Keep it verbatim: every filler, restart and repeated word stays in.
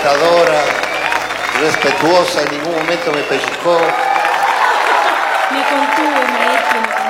encantadora, respetuosa, en ningún momento me pellizcó. Me contuve, maestro.